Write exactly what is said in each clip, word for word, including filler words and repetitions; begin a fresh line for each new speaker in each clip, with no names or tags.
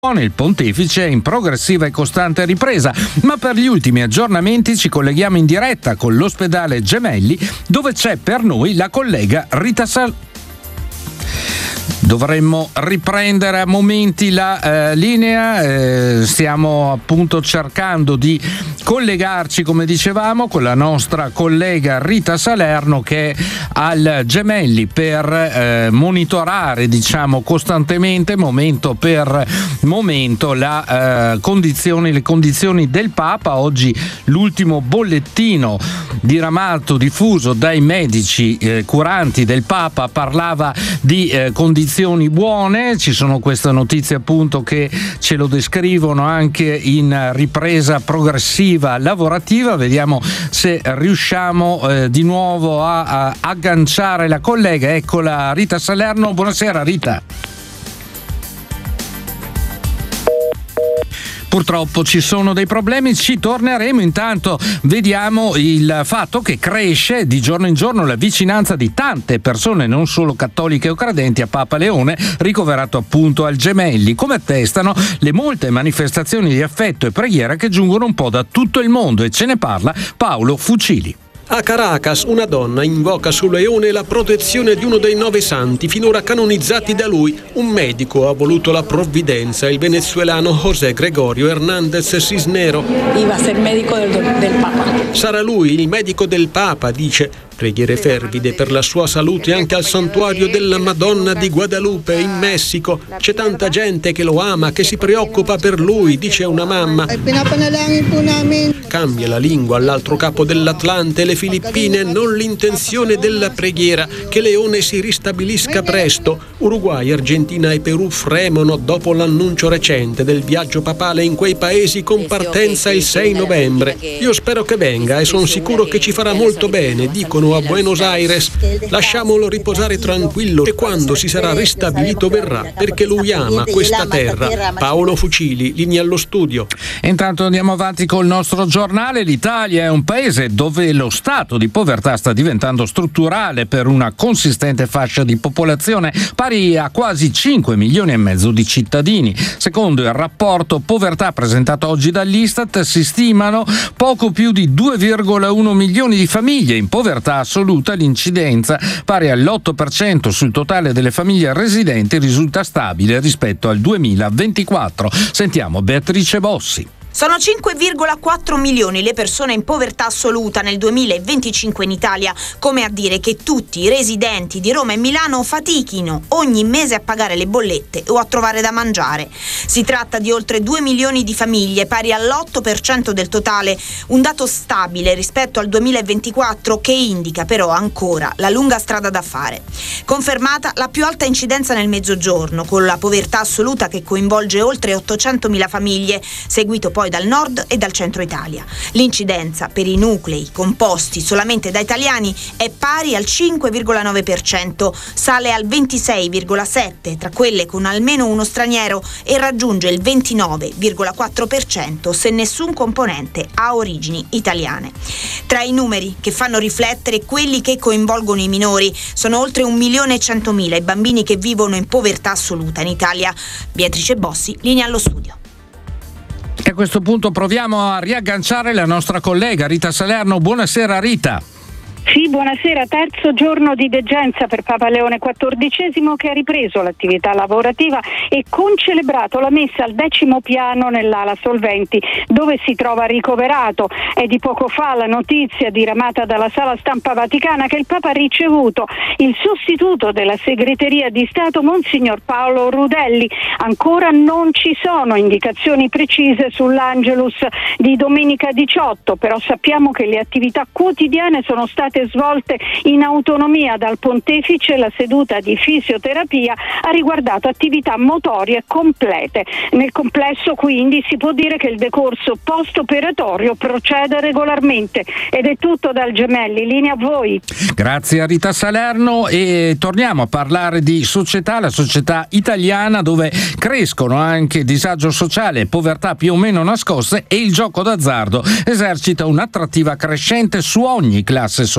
Il pontefice è in progressiva e costante ripresa, ma per gli ultimi aggiornamenti ci colleghiamo in diretta con l'ospedale Gemelli, dove c'è per noi la collega Rita Sal. Dovremmo riprendere a momenti la eh, linea, eh, stiamo appunto cercando di collegarci, come dicevamo, con la nostra collega Rita Salerno, che è al Gemelli per eh, monitorare, diciamo, costantemente, momento per momento, la eh, condizioni, le condizioni del Papa. Oggi l'ultimo bollettino diramato, diffuso dai medici eh, curanti del Papa, parlava di eh, condizioni buone. Ci sono queste notizie appunto che ce lo descrivono anche in ripresa progressiva lavorativa. Vediamo se riusciamo eh, di nuovo a, a agganciare la collega. Eccola, Rita Salerno. Buonasera Rita. Purtroppo ci sono dei problemi, ci torneremo. Intanto vediamo il fatto che cresce di giorno in giorno la vicinanza di tante persone, non solo cattoliche o credenti, a Papa Leone, ricoverato appunto al Gemelli, come attestano le molte manifestazioni di affetto e preghiera che giungono un po' da tutto il mondo, e ce ne parla Paolo Fucili.
A Caracas una donna invoca su Leone la protezione di uno dei nove santi finora canonizzati da lui. Un medico ha voluto la provvidenza, il venezuelano José Gregorio Hernández Cisnero.
Iba a ser medico del, del Papa.
Sarà lui il medico del Papa, dice. Preghiere fervide per la sua salute anche al santuario della Madonna di Guadalupe in Messico. C'è tanta gente che lo ama, che si preoccupa per lui, dice una mamma. Cambia la lingua all'altro capo dell'Atlante, le Filippine, non l'intenzione della preghiera, che Leone si ristabilisca presto. Uruguay, Argentina e Perù fremono dopo l'annuncio recente del viaggio papale in quei paesi con partenza il sei novembre. Io spero che venga e sono sicuro che ci farà molto bene, dicono a Buenos Aires. Lasciamolo riposare tranquillo e quando si sarà ristabilito verrà, perché lui ama questa terra. Paolo Fucili, linea allo studio.
Intanto andiamo avanti col nostro giornale. L'Italia è un paese dove lo stato di povertà sta diventando strutturale per una consistente fascia di popolazione pari a quasi cinque milioni e mezzo di cittadini. Secondo il rapporto povertà presentato oggi dall'Istat, si stimano poco più di due virgola uno milioni di famiglie in povertà assoluta. L'incidenza, pari all'otto per cento sul totale delle famiglie residenti, risulta stabile rispetto al duemilaventiquattro. Sentiamo Beatrice Bossi.
Sono cinque virgola quattro milioni le persone in povertà assoluta nel duemilaventicinque in Italia, come a dire che tutti i residenti di Roma e Milano fatichino ogni mese a pagare le bollette o a trovare da mangiare. Si tratta di oltre due milioni di famiglie, pari all'otto per cento del totale, un dato stabile rispetto al duemilaventiquattro che indica però ancora la lunga strada da fare. Confermata la più alta incidenza nel Mezzogiorno, con la povertà assoluta che coinvolge oltre ottocentomila famiglie, seguito poi dal nord e dal centro Italia. L'incidenza per i nuclei composti solamente da italiani è pari al cinque virgola nove per cento, sale al ventisei virgola sette per cento tra quelle con almeno uno straniero e raggiunge il ventinove virgola quattro per cento se nessun componente ha origini italiane. Tra i numeri che fanno riflettere quelli che coinvolgono i minori, sono oltre un milione e centomila i bambini che vivono in povertà assoluta in Italia. Beatrice Bossi, linea allo studio.
E a questo punto proviamo a riagganciare la nostra collega Rita Salerno. Buonasera Rita.
Sì, buonasera. Terzo giorno di degenza per Papa Leone quattordicesimo, che ha ripreso l'attività lavorativa e concelebrato la messa al decimo piano nell'ala Solventi, dove si trova ricoverato. È di poco fa la notizia diramata dalla Sala Stampa Vaticana che il Papa ha ricevuto il sostituto della Segreteria di Stato, Monsignor Paolo Rudelli. Ancora non ci sono indicazioni precise sull'Angelus di domenica diciotto, però sappiamo che le attività quotidiane sono state svolte in autonomia dal pontefice. La seduta di fisioterapia ha riguardato attività motorie complete. Nel complesso quindi si può dire che il decorso post-operatorio procede regolarmente. Ed è tutto dal Gemelli, linea a voi.
Grazie a Rita Salerno, e torniamo a parlare di società, la società italiana, dove crescono anche disagio sociale, povertà più o meno nascoste, e il gioco d'azzardo esercita un'attrattiva crescente su ogni classe sociale.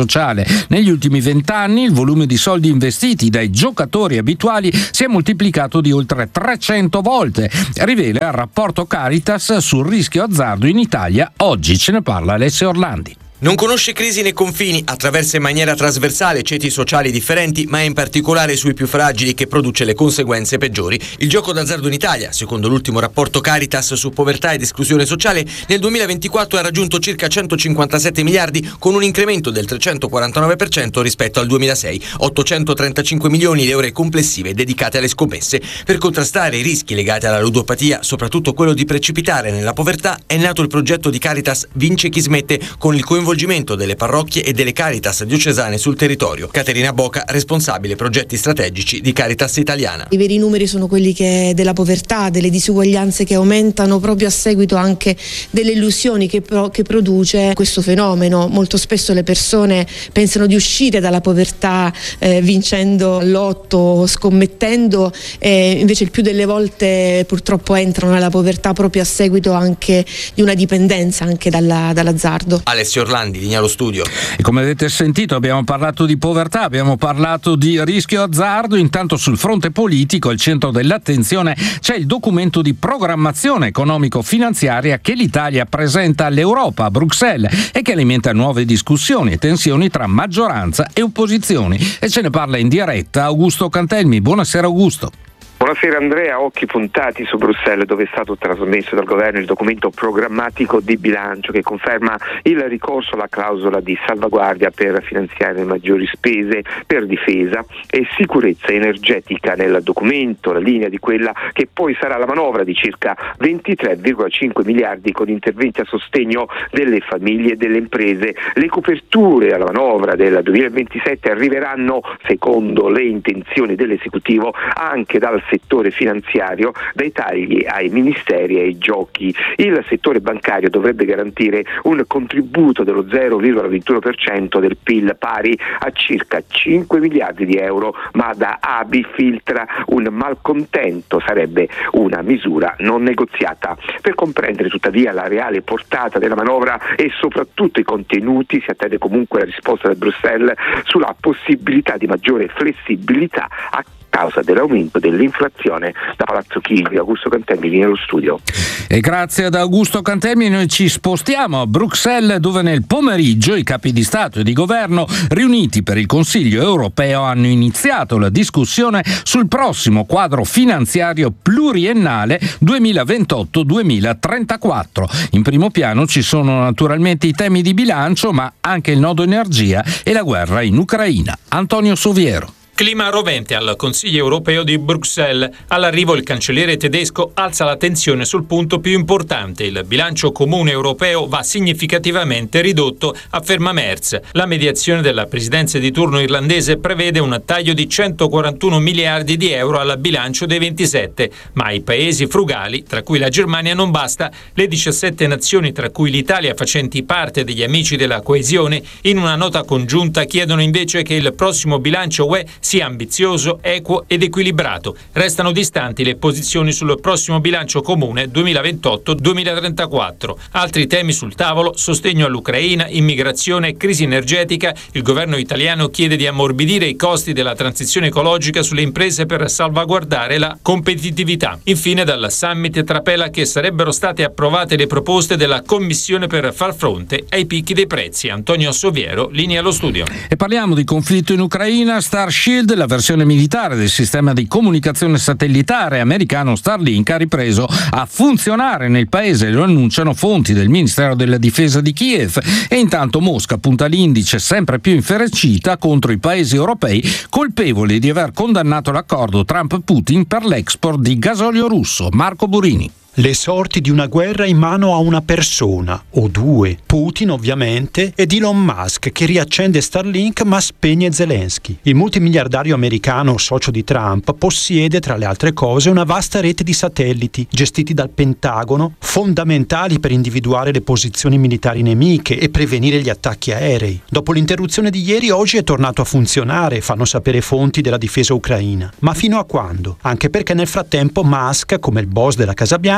sociale. Negli ultimi vent'anni il volume di soldi investiti dai giocatori abituali si è moltiplicato di oltre trecento volte, rivela il rapporto Caritas sul rischio azzardo in Italia. Oggi ce ne parla Alessio Orlandi.
Non conosce crisi né confini, attraversa in maniera trasversale ceti sociali differenti, ma è in particolare sui più fragili che produce le conseguenze peggiori. Il gioco d'azzardo in Italia, secondo l'ultimo rapporto Caritas su povertà ed esclusione sociale, nel duemilaventiquattro ha raggiunto circa centocinquantasette miliardi, con un incremento del trecentoquarantanove per cento rispetto al duemilasei, ottocentotrentacinque milioni le ore complessive dedicate alle scommesse. Per contrastare i rischi legati alla ludopatia, soprattutto quello di precipitare nella povertà, è nato il progetto di Caritas Vince chi smette, con il coinvolgimento delle parrocchie e delle Caritas diocesane sul territorio. Caterina Boca, responsabile progetti strategici di Caritas Italiana.
I veri numeri sono quelli che della povertà, delle disuguaglianze che aumentano proprio a seguito anche delle illusioni che, pro, che produce questo fenomeno. Molto spesso le persone pensano di uscire dalla povertà eh, vincendo l'otto, scommettendo, e invece il più delle volte purtroppo entrano nella povertà proprio a seguito anche di una dipendenza anche dalla, dall'azzardo.
Alessio Orlandi, linea allo studio.
E come avete sentito abbiamo parlato di povertà, abbiamo parlato di rischio azzardo. Intanto sul fronte politico al centro dell'attenzione c'è il documento di programmazione economico-finanziaria che l'Italia presenta all'Europa a Bruxelles e che alimenta nuove discussioni e tensioni tra maggioranza e opposizioni. E ce ne parla in diretta Augusto Cantelmi. Buonasera Augusto.
Buonasera Andrea, occhi puntati su Bruxelles, dove è stato trasmesso dal governo il documento programmatico di bilancio che conferma il ricorso alla clausola di salvaguardia per finanziare maggiori spese per difesa e sicurezza energetica. Nel documento la linea di quella che poi sarà la manovra di circa ventitré virgola cinque miliardi con interventi a sostegno delle famiglie e delle imprese. Le coperture alla manovra del duemilaventisette arriveranno, secondo le intenzioni dell'esecutivo, anche dal settore finanziario, dai tagli ai ministeri e ai giochi. Il settore bancario dovrebbe garantire un contributo dello zero virgola ventuno per cento del P I L, pari a circa cinque miliardi di euro, ma da A B I filtra un malcontento, sarebbe una misura non negoziata. Per comprendere tuttavia la reale portata della manovra e soprattutto i contenuti, si attende comunque la risposta da Bruxelles sulla possibilità di maggiore flessibilità a causa dell'aumento dell'inflazione. Da Palazzo Chigi, Augusto Cantelmi, viene allo studio.
E grazie ad Augusto Cantelmi noi ci spostiamo a Bruxelles, dove nel pomeriggio i capi di Stato e di Governo riuniti per il Consiglio europeo hanno iniziato la discussione sul prossimo quadro finanziario pluriennale duemilaventotto duemilatrentaquattro. In primo piano ci sono naturalmente i temi di bilancio, ma anche il nodo energia e la guerra in Ucraina. Antonio Soviero.
Clima rovente al Consiglio europeo di Bruxelles. All'arrivo il cancelliere tedesco alza la tensione sul punto più importante. Il bilancio comune europeo va significativamente ridotto, afferma Merz. La mediazione della presidenza di turno irlandese prevede un taglio di centoquarantuno miliardi di euro al bilancio dei ventisette, ma ai paesi frugali, tra cui la Germania, non basta. Le diciassette nazioni, tra cui l'Italia facenti parte degli amici della coesione, in una nota congiunta chiedono invece che il prossimo bilancio U E sia ambizioso, equo ed equilibrato. Restano distanti le posizioni sul prossimo bilancio comune duemilaventotto duemilatrentaquattro. Altri temi sul tavolo: sostegno all'Ucraina, immigrazione, crisi energetica. Il governo italiano chiede di ammorbidire i costi della transizione ecologica sulle imprese per salvaguardare la competitività. Infine, dal summit trapela che sarebbero state approvate le proposte della Commissione per far fronte ai picchi dei prezzi. Antonio Soviero, linea allo studio.
E parliamo di conflitto in Ucraina. Starshield, la versione militare del sistema di comunicazione satellitare americano Starlink, ha ripreso a funzionare nel paese, lo annunciano fonti del Ministero della Difesa di Kiev. E intanto Mosca punta l'indice sempre più inferocita contro i paesi europei colpevoli di aver condannato l'accordo Trump-Putin per l'export di gasolio russo. Marco Burini.
Le sorti di una guerra in mano a una persona, o due, Putin ovviamente, ed Elon Musk, che riaccende Starlink ma spegne Zelensky. Il multimiliardario americano, socio di Trump, possiede, tra le altre cose, una vasta rete di satelliti, gestiti dal Pentagono, fondamentali per individuare le posizioni militari nemiche e prevenire gli attacchi aerei. Dopo l'interruzione di ieri, oggi è tornato a funzionare, fanno sapere fonti della difesa ucraina. Ma fino a quando? Anche perché nel frattempo Musk, come il boss della Casa Bianca,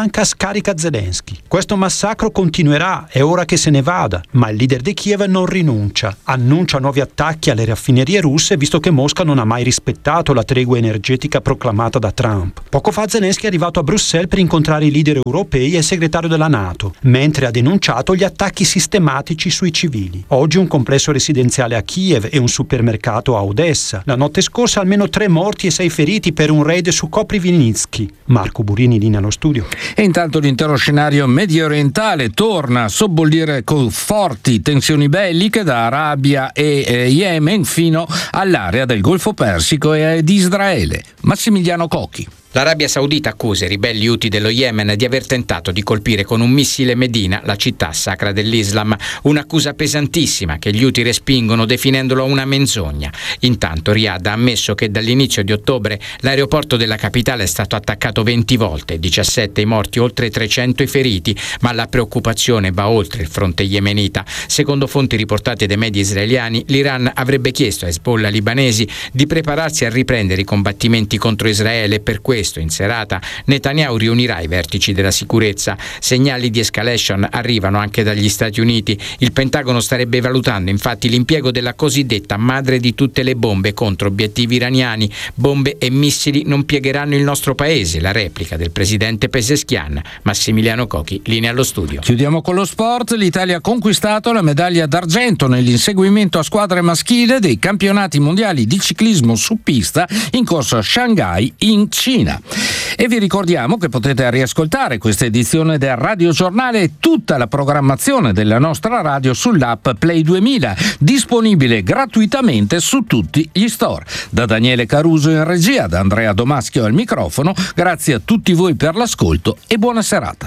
bianca scarica Zelensky. Questo massacro continuerà, è ora che se ne vada, ma il leader di Kiev non rinuncia. Annuncia nuovi attacchi alle raffinerie russe, visto che Mosca non ha mai rispettato la tregua energetica proclamata da Trump. Poco fa Zelensky è arrivato a Bruxelles per incontrare i leader europei e il segretario della NATO, mentre ha denunciato gli attacchi sistematici sui civili. Oggi un complesso residenziale a Kiev e un supermercato a Odessa. La notte scorsa almeno tre morti e sei feriti per un raid su Koprivinitsky. Marco Burini, linea allo studio.
E intanto l'intero scenario medio orientale torna a sobbollire con forti tensioni belliche da Arabia e eh, Yemen fino all'area del Golfo Persico e di Israele. Massimiliano Cocchi.
L'Arabia Saudita accusa i ribelli Houthi dello Yemen di aver tentato di colpire con un missile Medina, la città sacra dell'Islam, un'accusa pesantissima che gli Houthi respingono definendolo una menzogna. Intanto Riyadh ha ammesso che dall'inizio di ottobre l'aeroporto della capitale è stato attaccato venti volte, diciassette i morti, oltre trecento i feriti, ma la preoccupazione va oltre il fronte yemenita. Secondo fonti riportate dai media israeliani, l'Iran avrebbe chiesto a Hezbollah libanesi di prepararsi a riprendere i combattimenti contro Israele. Per questo in serata Netanyahu riunirà i vertici della sicurezza. Segnali di escalation arrivano anche dagli Stati Uniti. Il Pentagono starebbe valutando infatti l'impiego della cosiddetta madre di tutte le bombe contro obiettivi iraniani. Bombe e missili non piegheranno il nostro paese, la replica del presidente Pezeshkian. Massimiliano Cocchi, linea allo studio.
Chiudiamo con lo sport. L'Italia ha conquistato la medaglia d'argento nell'inseguimento a squadre maschile dei campionati mondiali di ciclismo su pista in corso a Shanghai in Cina. E vi ricordiamo che potete riascoltare questa edizione del Radio Giornale e tutta la programmazione della nostra radio sull'app Play duemila, disponibile gratuitamente su tutti gli store. Da Daniele Caruso in regia, da Andrea Domaschio al microfono, grazie a tutti voi per l'ascolto e buona serata.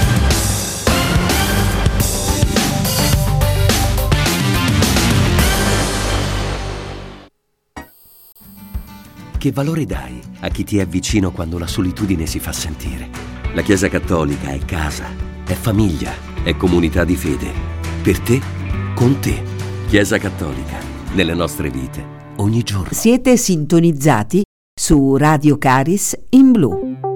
Che valore dai a chi ti è vicino quando la solitudine si fa sentire? La Chiesa Cattolica è casa, è famiglia, è comunità di fede. Per te, con te. Chiesa Cattolica, nelle nostre vite, ogni giorno.
Siete sintonizzati su Radio Caris in blu.